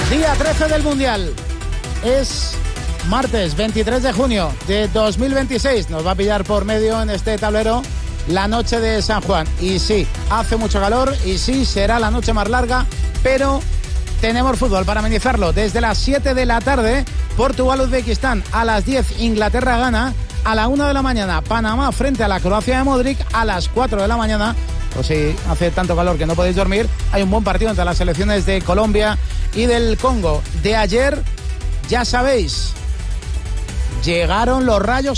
Día 13 del Mundial. Es martes 23 de junio de 2026. Nos va a pillar por medio en este tablero la noche de San Juan. Y sí, hace mucho calor y sí, será la noche más larga, pero tenemos fútbol para amenizarlo. Desde las 7 de la tarde, Portugal-Uzbekistán. A las 10, Inglaterra-Ghana. A la 1 de la mañana, Panamá frente a la Croacia de Modric. A las 4 de la mañana, pues si hace tanto calor que no podéis dormir, hay un buen partido entre las selecciones de Colombia y del Congo. De ayer, ya sabéis, llegaron los rayos